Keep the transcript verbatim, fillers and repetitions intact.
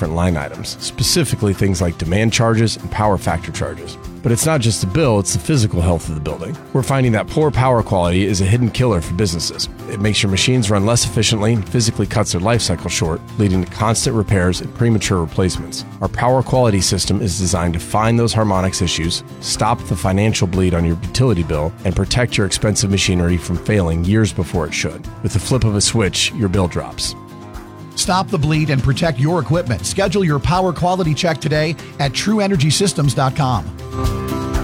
different line items, specifically things like demand charges and power factor charges. But it's not just the bill, it's the physical health of the building. We're finding that poor power quality is a hidden killer for businesses. It makes your machines run less efficiently and physically cuts their life cycle short, leading to constant repairs and premature replacements. Our power quality system is designed to find those harmonics issues, stop the financial bleed on your utility bill, and protect your expensive machinery from failing years before it should. With the flip of a switch, your bill drops. Stop the bleed and protect your equipment. Schedule your power quality check today at true energy systems dot com.